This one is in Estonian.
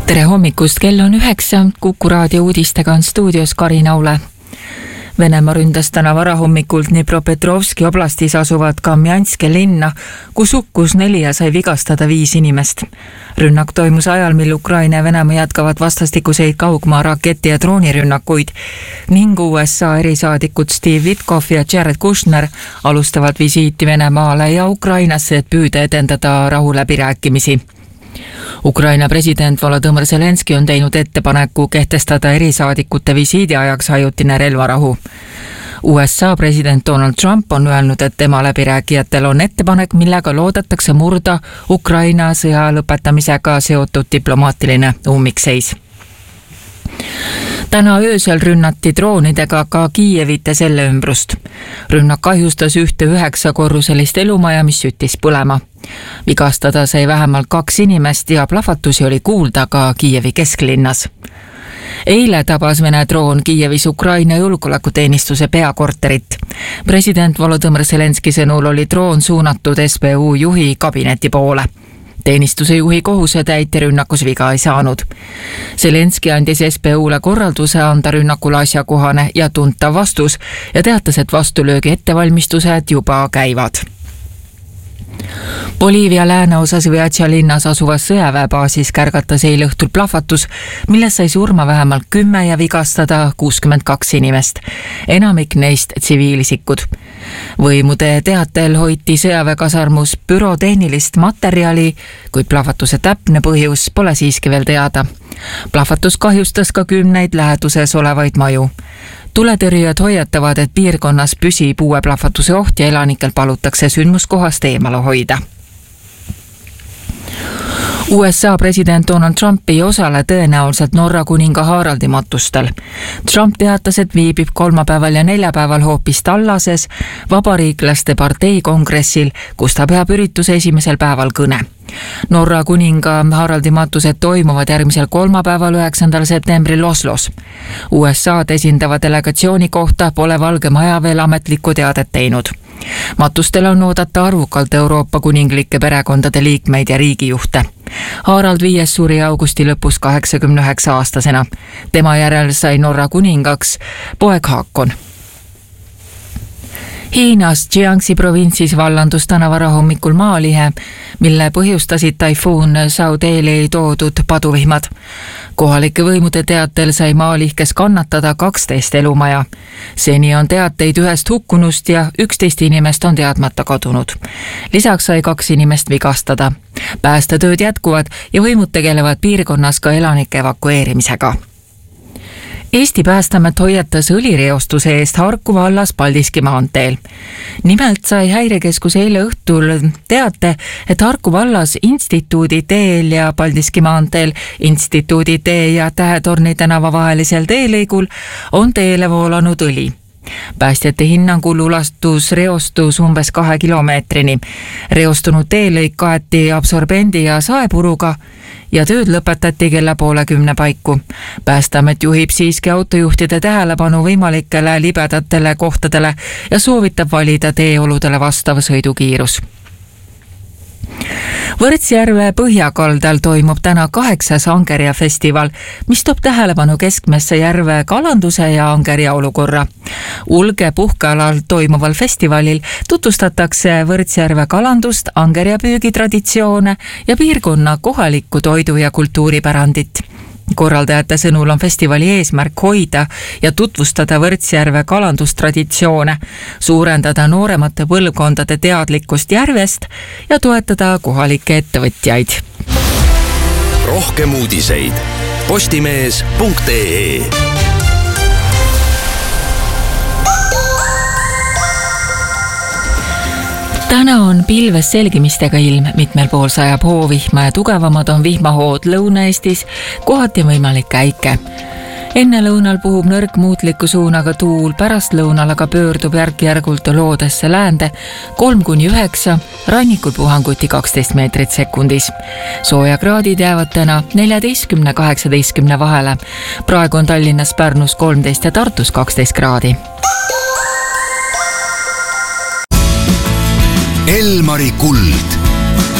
Tere hommikust, kell on 9, Kuku raadio uudistega on stuudios Karin Aule. Venemaa ründas täna varahommikult Dnipropetrovski oblastis asuvat Kamjanske linna, kus hukkus 4 ja sai vigastada 5 inimest. Rünnak toimus ajal, mil Ukraina ja Venemaa jätkavad vastastikuseid kaugmaa raketi- ja droonirünnakuid ning USA erisaadikud Steve Witkoff ja Jared Kushner alustavad visiiti Venemaale ja Ukrainasse, et püüda edendada rahuläbirääkimisi. Ukraina president Volodõmõr Zelenski on teinud ettepaneku kehtestada erisaadikute visiidi ajaks ajutine relvarahu. USA president Donald Trump on öelnud, et tema läbirääkijatel on ettepanek, millega loodetakse murda Ukraina sõja lõpetamisega seotud diplomaatiline ummikseis. Täna öösel rünnati droonidega ka Kiievit ja selle ümbrust. Rünnak kahjustas ühte 9-korruselist elumaja, mis süttis põlema. Vigastada sai vähemalt 2 inimest ja plahvatusi oli kuulda ka Kiievi kesklinnas. Eile tabas Vene droon Kiievis Ukraina julgeolekuteenistuse peakorterit. President Volodõmõr Zelenski sõnul oli droon suunatud SBU juhi kabineti poole. Teenistuse juhi kohusetäitja rünnakus viga ei saanud. Zelenski andis SBU-le korralduse anda rünnakule asjakohane ja tuntav vastus ja teatas, et vastulöögi ettevalmistused juba käivad. Boliivia lääneosas Viatša linnas asuvas sõjaväebaasis kärgatas eile õhtul plahvatus, milles sai surma vähemalt 10 ja vigastada 62 inimest. Enamik neist tsiviilisikud. Võimude teatel hoiti sõjaväekasarmus bürotehnilist materjali, kuid plahvatuse täpne põhjus pole siiski veel teada. Plahvatus kahjustas ka 10 läheduses olevaid maju. Tuletõrjujad hoiatavad, et piirkonnas püsib uue plahvatuse oht ja elanikel palutakse sündmuskohast eemale hoida. USA president Donald Trump ei osale tõenäoliselt Norra kuninga Haraldi matustel. Trump teatas, et viibib kolmapäeval ja neljapäeval hoopis Tallases vabariiklaste partei kongressil, kus ta peab ürituse esimesel päeval kõne. Norra kuninga Haraldi matused toimuvad järgmisel kolmapäeval 9. septembril Oslos. USA-d esindava delegatsiooni kohta pole Valge Maja veel ametlikku teadet teinud. Matustel on oodata arvukalt Euroopa kuninglike perekondade liikmeid ja riigijuhte. Harald V suri augusti lõpus 89-aastasena. Tema järel sai Norra kuningaks poeg Haakon. Hiinas Jiangxi provintsis vallandus täna varahommikul maalihe, mille põhjustasid taifuun Saudeli toodud paduvihmad. Kohalike võimude teatel sai maalihkes kannatada 12 elumaja. Seni on teateid 1 hukkunust ja 11 inimest on teadmata kadunud. Lisaks sai 2 inimest vigastada. Päästetööd jätkuvad ja võimud tegelevad piirkonnas ka elanike evakueerimisega. Eesti Päästeamet hoiatas õlireostuse eest Harku vallas Paldiski maanteel. Nimelt sai häirekeskus eile õhtul teate, et Harku vallas Instituudi teel ja Paldiski maanteel Instituudi tee ja Tähetorni tänava vahelisel teelõigul on teele voolanud õli. Päästjate hinnangul ulastus reostus umbes 2 kilomeetrini. Reostunud teelõik kaeti absorbendi ja saepuruga ja tööd lõpetati kella 9:30 paiku. Päästeamet juhib siiski autojuhtide tähelepanu võimalikele libedatele kohtadele ja soovitab valida teeoludele vastav sõidukiirus. Võrtsjärve põhjakaldal toimub täna 8. angerja festival, mis toob tähelepanu keskmesse järve kalanduse ja angerja olukorra. Ulge puhkealal toimuval festivalil tutvustatakse Võrtsjärve kalandust, angerjapüügi traditsioone ja piirkonna kohalikku toidu- ja kultuuripärandit. Korraldajate sõnul on festivali eesmärk hoida ja tutvustada Võrtsjärve kalandustraditsioone, suurendada nooremate põlvkondade teadlikkust järvest ja toetada kohalikke ettevõtjaid. Rohkem uudiseid postimees.ee. Täna on pilves selgimistega ilm, mitmel pool sajab hoovihma ja tugevamad on vihmahood Lõuna-Eestis, kohati võimalik käike. Enne lõunal puhub nõrk muutliku suunaga tuul, pärast lõunal aga pöördub järk-järgult loodesse läände 3–9, rannikul puhanguti 12 meetrit sekundis. Soojakraadid jäävad täna 14–18 vahele. Praegu on Tallinnas, Pärnus 13 ja Tartus 12 kraadi. Elmari kuld.